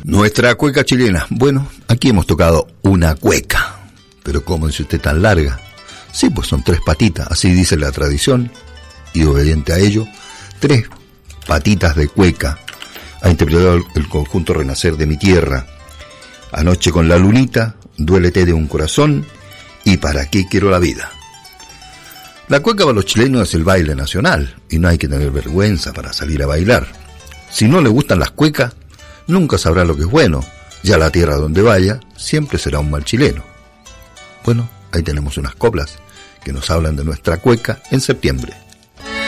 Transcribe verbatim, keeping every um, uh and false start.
Nuestra cueca chilena. Bueno, aquí hemos tocado una cueca. Pero ¿cómo dice usted tan larga? Sí, pues son tres patitas, así dice la tradición. Y obediente a ello, tres patitas de cueca ha interpretado el conjunto Renacer de mi tierra. Anoche con la lunita, duélete de un corazón y para qué quiero la vida. La cueca para los chilenos es el baile nacional y no hay que tener vergüenza para salir a bailar. Si no le gustan las cuecas, nunca sabrá lo que es bueno. Ya la tierra donde vaya, siempre será un mal chileno. Bueno, ahí tenemos unas coplas que nos hablan de nuestra cueca en septiembre.